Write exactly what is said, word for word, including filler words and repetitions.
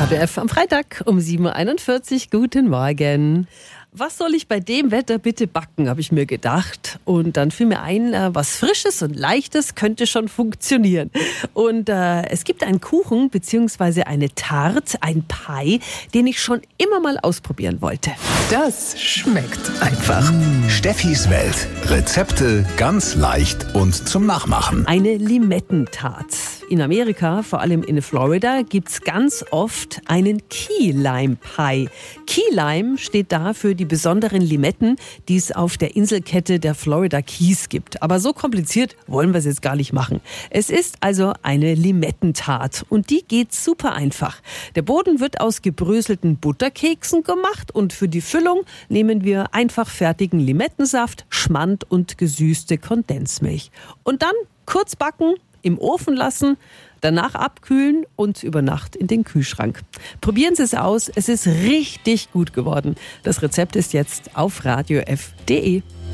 Radio F am Freitag um sieben Uhr einundvierzig. Guten Morgen. Was soll ich bei dem Wetter bitte backen, habe ich mir gedacht. Und dann fiel mir ein, was Frisches und Leichtes könnte schon funktionieren. Und äh, es gibt einen Kuchen bzw. eine Tarte, ein Pie, den ich schon immer mal ausprobieren wollte. Das schmeckt einfach. Mmh. Steffis Welt. Rezepte ganz leicht und zum Nachmachen. Eine Limettentarte. In Amerika, vor allem in Florida, gibt's ganz oft einen Key Lime Pie. Key Lime steht da für die besonderen Limetten, die es auf der Inselkette der Florida Keys gibt. Aber so kompliziert wollen wir es jetzt gar nicht machen. Es ist also eine Limettentarte und die geht super einfach. Der Boden wird aus gebröselten Butterkeksen gemacht und für die Füllung nehmen wir einfach fertigen Limettensaft, Schmand und gesüßte Kondensmilch. Und dann kurz backen, im Ofen lassen, danach abkühlen und über Nacht in den Kühlschrank. Probieren Sie es aus, es ist richtig gut geworden. Das Rezept ist jetzt auf radio f punkt de.